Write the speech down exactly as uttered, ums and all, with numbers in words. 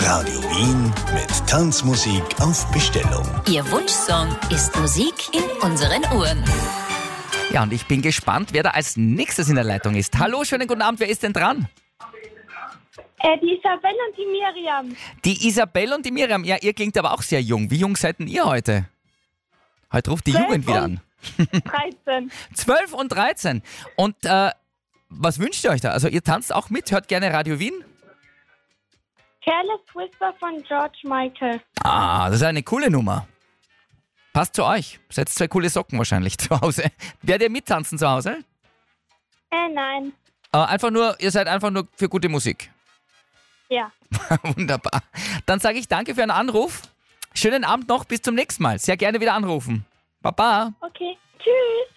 Radio Wien mit Tanzmusik auf Bestellung. Ihr Wunschsong ist Musik in unseren Ohren. Ja, und ich bin gespannt, wer da als nächstes in der Leitung ist. Hallo, schönen guten Abend, wer ist denn dran? Äh, die Isabel und die Miriam. Die Isabel und die Miriam. Ja, ihr klingt aber auch sehr jung. Wie jung seid denn ihr heute? Heute ruft die Zwölf Jugend wieder an. dreizehn. zwölf und dreizehn. Und äh, was wünscht ihr euch da? Also ihr tanzt auch mit, hört gerne Radio Wien? Careless Whisper von George Michael. Ah, das ist eine coole Nummer. Passt zu euch. Seid zwei coole Socken wahrscheinlich zu Hause. Werdet ihr mittanzen zu Hause? Äh, nein. Äh, einfach nur, ihr seid einfach nur für gute Musik. Ja. Wunderbar. Dann sage ich danke für einen Anruf. Schönen Abend noch, bis zum nächsten Mal. Sehr gerne wieder anrufen. Baba. Okay. Tschüss.